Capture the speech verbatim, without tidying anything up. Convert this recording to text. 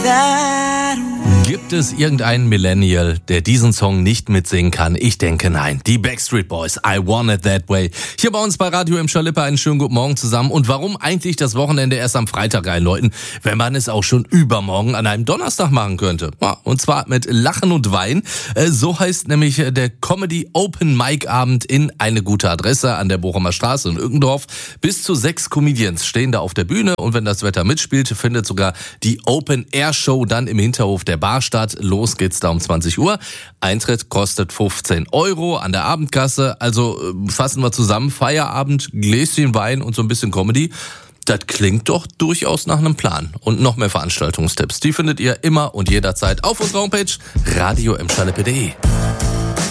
that way. Gibt es irgendeinen Millennial, der diesen Song nicht mitsingen kann? Ich denke nein. Die Backstreet Boys, I Want It That Way. Hier bei uns bei Radio im Schalippe einen schönen guten Morgen zusammen. Und warum eigentlich das Wochenende erst am Freitag einläuten, wenn man es auch schon übermorgen an einem Donnerstag machen könnte? Ja, und zwar mit Lachen und Wein. So heißt nämlich der Comedy Open Mic Abend in Eine gute Adresse an der Bochumer Straße in Ückendorf. Bis zu sechs Comedians stehen da auf der Bühne und wenn das Wetter mitspielt, findet sogar die Open Air Show dann im Hinterhof der Bar statt. Los geht's da um zwanzig Uhr. Eintritt kostet fünfzehn Euro an der Abendkasse. Also fassen wir zusammen, Feierabend, Gläschen Wein und so ein bisschen Comedy. Das klingt doch durchaus nach einem Plan. Und noch mehr Veranstaltungstipps, die findet ihr immer und jederzeit auf unserer Homepage radio im schalippe punkt de.